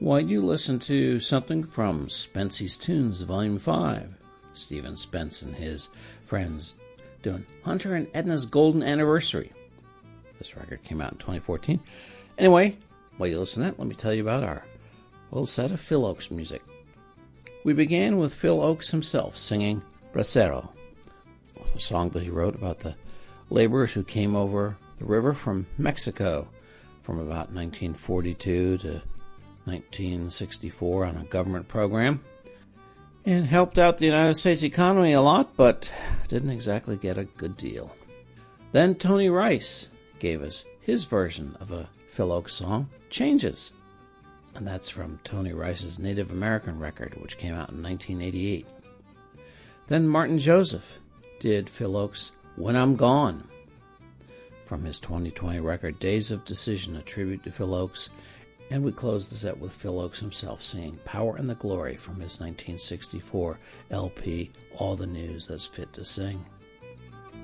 Why, you listen to something from Spency's Tunes, Volume 5. Stephen Spence and his friends doing Hunter and Edna's Golden Anniversary. This record came out in 2014. Anyway, while you listen to that, let me tell you about our little set of Phil Ochs music. We began with Phil Ochs himself singing Bracero, a song that he wrote about the laborers who came over the river from Mexico from about 1942 to 1964 on a government program, and helped out the United States economy a lot, but didn't exactly get a good deal. Then Tony Rice gave us his version of a Phil Ochs song, Changes, and that's from Tony Rice's Native American record, which came out in 1988. Then Martin Joseph did Phil Ochs' When I'm Gone, from his 2020 record Days of Decision, a tribute to Phil Ochs. And we closed the set with Phil Ochs himself singing Power and the Glory from his 1964 LP, All the News That's Fit to Sing.